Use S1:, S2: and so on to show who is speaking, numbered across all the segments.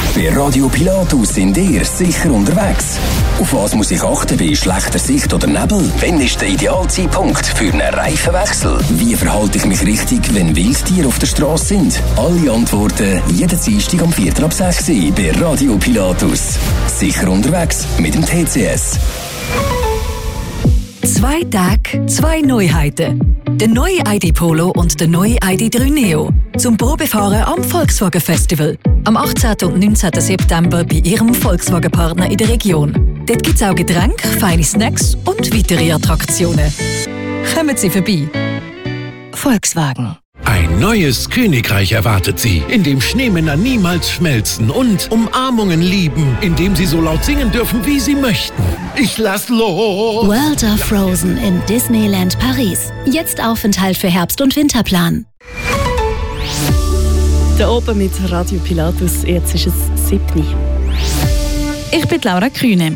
S1: Bei Radio Pilatus sind ihr sicher unterwegs. Auf was muss ich achten bei schlechter Sicht oder Nebel? Wann ist der Idealzeitpunkt für einen Reifenwechsel? Wie verhalte ich mich richtig, wenn Wildtiere auf der Straße sind? Alle Antworten jeden Dienstag um 5:45 bei Radio Pilatus. Sicher unterwegs mit dem TCS.
S2: 2 Tage, 2 Neuheiten. Der neue ID Polo und der neue ID3 Neo. Zum Probefahren am Volkswagen Festival. Am 18. und 19. September bei Ihrem Volkswagen-Partner in der Region. Dort gibt es auch Getränke, feine Snacks und weitere Attraktionen. Kommen Sie vorbei. Volkswagen.
S3: Ein neues Königreich erwartet Sie, in dem Schneemänner niemals schmelzen und Umarmungen lieben, in dem Sie so laut singen dürfen, wie Sie möchten. Ich lass los!
S4: World of Frozen in Disneyland Paris. Jetzt Aufenthalt für Herbst- und Winterplan.
S5: Da oben mit Radio Pilatus, jetzt ist es 7. Ich bin Laura Kühne.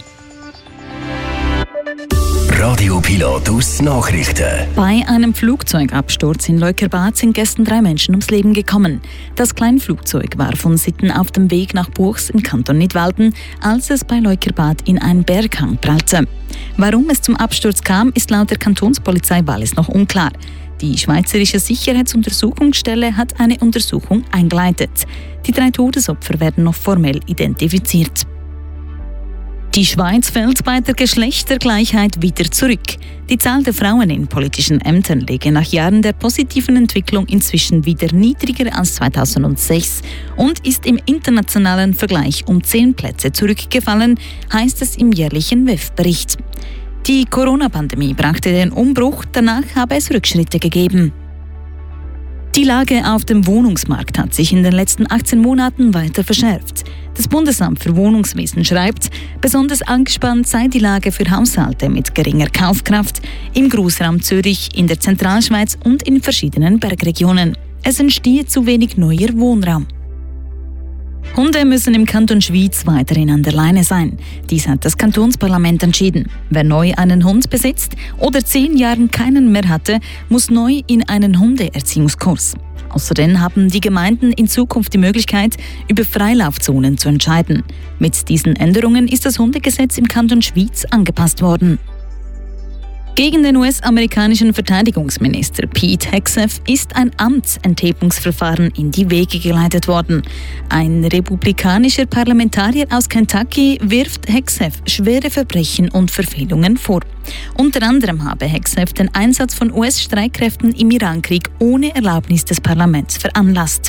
S1: Radio Pilatus Nachrichten.
S5: Bei einem Flugzeugabsturz in Leukerbad sind gestern 3 Menschen ums Leben gekommen. Das Kleinflugzeug war von Sitten auf dem Weg nach Buchs im Kanton Nidwalden, als es bei Leukerbad in einen Berghang prallte. Warum es zum Absturz kam, ist laut der Kantonspolizei Wallis noch unklar. Die Schweizerische Sicherheitsuntersuchungsstelle hat eine Untersuchung eingeleitet. Die 3 Todesopfer werden noch formell identifiziert. Die Schweiz fällt bei der Geschlechtergleichheit wieder zurück. Die Zahl der Frauen in politischen Ämtern liege nach Jahren der positiven Entwicklung inzwischen wieder niedriger als 2006 und ist im internationalen Vergleich um 10 Plätze zurückgefallen, heißt es im jährlichen WEF-Bericht. Die Corona-Pandemie brachte den Umbruch, danach habe es Rückschritte gegeben. Die Lage auf dem Wohnungsmarkt hat sich in den letzten 18 Monaten weiter verschärft. Das Bundesamt für Wohnungswesen schreibt, besonders angespannt sei die Lage für Haushalte mit geringer Kaufkraft im Grossraum Zürich, in der Zentralschweiz und in verschiedenen Bergregionen. Es entstehe zu wenig neuer Wohnraum. Hunde müssen im Kanton Schwyz weiterhin an der Leine sein. Dies hat das Kantonsparlament entschieden. Wer neu einen Hund besitzt oder 10 Jahre keinen mehr hatte, muss neu in einen Hundeerziehungskurs. Außerdem haben die Gemeinden in Zukunft die Möglichkeit, über Freilaufzonen zu entscheiden. Mit diesen Änderungen ist das Hundegesetz im Kanton Schwyz angepasst worden. Gegen den US-amerikanischen Verteidigungsminister Pete Hegseth ist ein Amtsenthebungsverfahren in die Wege geleitet worden. Ein republikanischer Parlamentarier aus Kentucky wirft Hegseth schwere Verbrechen und Verfehlungen vor. Unter anderem habe Hegseth den Einsatz von US-Streitkräften im Irankrieg ohne Erlaubnis des Parlaments veranlasst.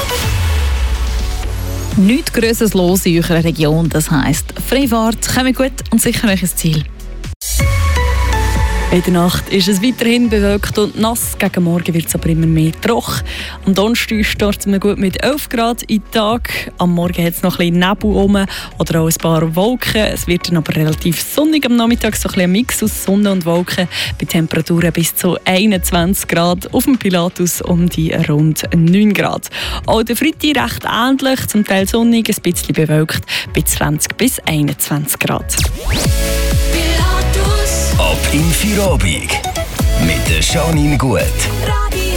S5: Nichts Größeres los in eurer Region, das heisst Freifahrt, kommt gut und sicher euch ins Ziel. In der Nacht ist es weiterhin bewölkt und nass. Gegen Morgen wird es aber immer mehr trocken. Am Donnerstag starten wir gut mit 11 Grad in den Tag. Am Morgen hat es noch ein bisschen Nebel rum oder auch ein paar Wolken. Es wird dann aber relativ sonnig am Nachmittag, so ein bisschen ein Mix aus Sonne und Wolken. Bei Temperaturen bis zu 21 Grad. Auf dem Pilatus um die rund 9 Grad. Auch der Freitag recht ähnlich, zum Teil sonnig, ein bisschen bewölkt, bei 20 bis 21 Grad.
S1: Ab in Feierabend mit der Janine Gut.